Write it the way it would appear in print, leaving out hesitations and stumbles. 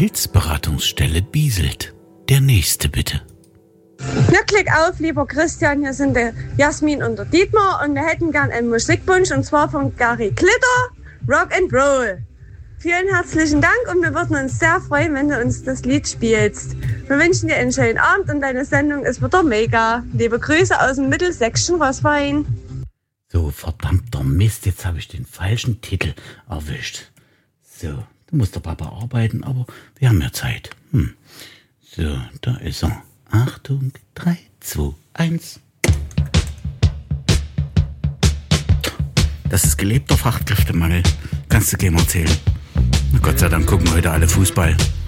Hilfsberatungsstelle Bieselt. Der nächste bitte. Na, klick auf, lieber Christian, hier sind der Jasmin und der Dietmar und wir hätten gern einen Musikwunsch und zwar von Gary Glitter, Rock and Roll. Vielen herzlichen Dank und wir würden uns sehr freuen, wenn du uns das Lied spielst. Wir wünschen dir einen schönen Abend und deine Sendung ist wieder mega. Liebe Grüße aus dem Mittelsächsischen Roßwein. So, verdammter Mist, jetzt habe ich den falschen Titel erwischt. So, da muss der Papa arbeiten, aber wir haben ja Zeit. So, da ist er. Achtung, 3, 2, 1. Das ist gelebter Fachkräftemangel. Kannst du keinem erzählen. Na Gott sei Dank gucken heute alle Fußball.